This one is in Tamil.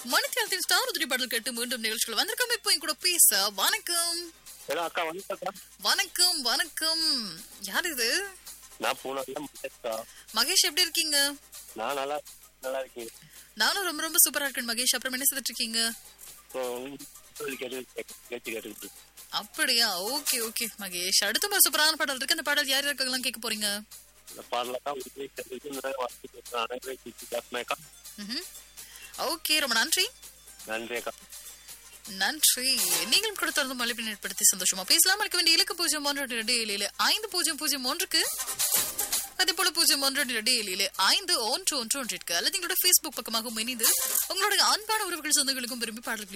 மணித்தியாலத்தின் ஸ்டார் உதிரி பாடல் கேட்டு மீண்டும் நிகழ்ச்சிகள் வந்திருக்கோம். இப்போ என் கூட பேச வணக்கம். அக்கா வணக்கம். வணக்கம் வணக்கம். யார் இது? நான் பூனால மகேஷ்க்கா. மகேஷ் எப்படி இருக்கீங்க? நான் நல்லா இருக்கேன். நானும் ரொம்ப ரொம்ப சூப்பரா இருக்கேன் மகேஷ். அப்புறம் என்ன செய்துட்டு இருக்கீங்க? கேட்டு அப்படியா? Okay okay Mahesh. அடுத்த ஒரு சூப்பரான பாடல் இருக்கு. அந்த பாடல் யார் யாருக்கெல்லாம் கேட்க போறீங்க? இந்த பாடலாம் ஓகே, ரொம்ப நன்றி. நன்றி அக்கா. நன்றி. நீங்களும் கூட தொடர்ந்து மழைப்பின் ஏற்படுத்தி சந்தோஷமா பேசலாம். இருக்க வேண்டிய இலக்கு 0127 அதே போல 0127 அல்லது எங்களோட Facebook பக்கமாக இணைந்து உங்களுடைய அன்பான உறவுகள் சொந்தங்களுக்கும் விரும்பி பாடல்களை